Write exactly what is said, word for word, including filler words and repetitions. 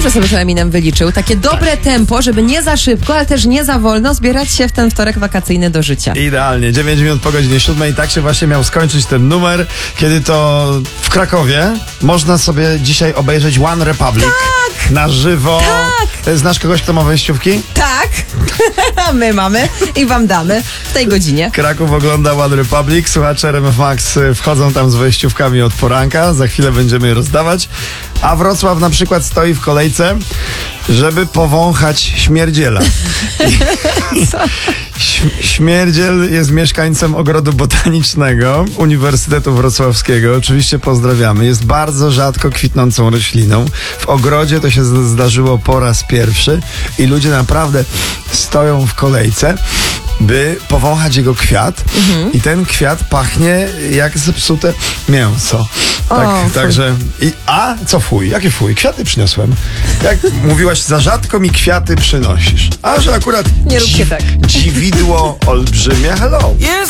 dobrze sobie to Eminem wyliczył. Takie dobre tempo, żeby nie za szybko, ale też nie za wolno zbierać się w ten wtorek wakacyjny do życia. Idealnie. dziewięć minut po godzinie siódmej. Tak się właśnie miał skończyć ten numer, kiedy to w Krakowie można sobie dzisiaj obejrzeć One Republic. Tak! Na żywo. Tak! Znasz kogoś, kto ma wejściówki? Tak, my mamy i wam damy w tej godzinie. Kraków ogląda One Republic. Słuchacze R M F Max wchodzą tam z wejściówkami od poranka. Za chwilę będziemy je rozdawać. A Wrocław na przykład stoi w kolejce, żeby powąchać śmierdziela. Śmierdziel jest mieszkańcem Ogrodu Botanicznego Uniwersytetu Wrocławskiego. Oczywiście pozdrawiamy. Jest bardzo rzadko kwitnącą rośliną. W ogrodzie to się z- zdarzyło po raz pierwszy i ludzie naprawdę stoją w kolejce, by powąchać jego kwiat. Mhm. I ten kwiat pachnie jak zepsute mięso. Tak, O, także. I, a co fuj? Jakie fuj? Kwiaty przyniosłem. Jak mówiłaś, za rzadko mi kwiaty przynosisz. A że akurat Nie róbcie tak. dziwidło olbrzymie. Hello.